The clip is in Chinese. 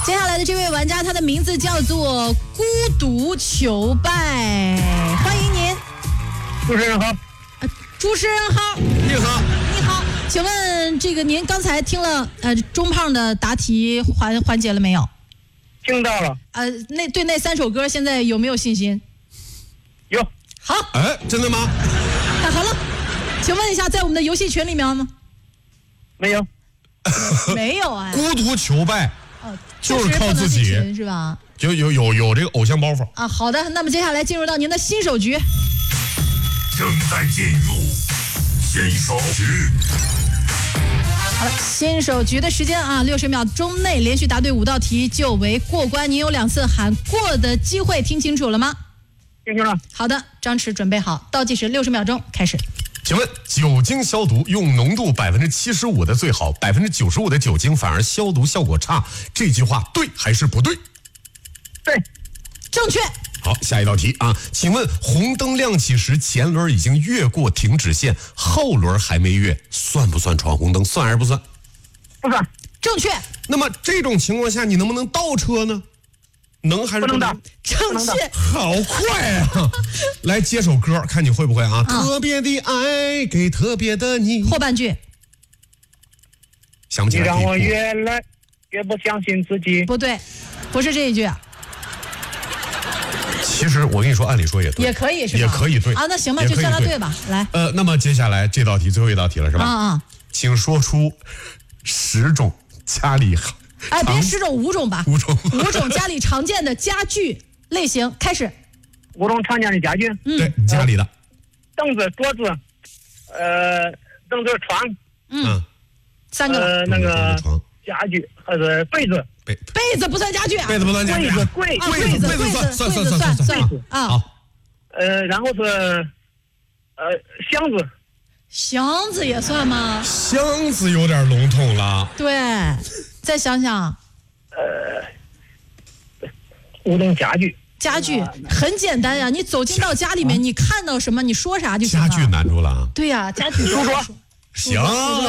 接下来的这位玩家，他的名字叫做孤独求败，欢迎您。 主持人好。 主持人好。 你好。 你好，请问这个您刚才听了钟胖的答题环节了没有？ 听到了。 那3首歌现在有没有信心？ 有。 好。 哎，真的吗？ 太好了，请问一下，在我们的游戏群里面吗？ 没有。 没有啊。 孤独求败。就是靠自己是吧？ 就有这个偶像包袱啊。好的，那么接下来进入到您的新手局， 正在进入新手局。 好了，新手局的时间啊，60秒钟内连续答对5道题就为过关。您有2次喊过的机会，听清楚了吗？ 听清了。 好的，张弛准备好，倒计时60秒钟开始。 请问酒精消毒用浓度75%的最好，95%的酒精反而消毒效果差，这句话对还是不对？ 对。 正确。 好，下一道题啊，请问红灯亮起时前轮已经越过停止线，后轮还没越，算不算闯红灯？算还是不算？ 不算。 正确。 那么这种情况下你能不能倒车呢？能还是不能？ 正确。 好快啊！来接首歌，看你会不会啊？特别的爱给特别的你。 后半句。 想不起来。 你让我越来越不相信自己。 不对，不是这一句。 其实我跟你说，按理说也对， 也可以是吧？ 也可以对啊。那行吧，就算他对吧？来。 那么接下来这道题最后一道题了是吧？请说出10种家里。 别10种，5种吧。5种家里常见的家具类型，开始。 5种常见的家具。 对，家里的。 凳子、桌子，凳子、床。 3个了。 那个家具还是被子。 被子不算家具啊。 被子不算家具。 柜子算啊。 好。 然后是箱子。 箱子也算吗？ 箱子有点笼统了。 对，再想想。 5种家具。 家具很简单呀，你走进到家里面，你看到什么，你说啥就行了。 家具难住了啊。 对呀，家具。 书桌。 行。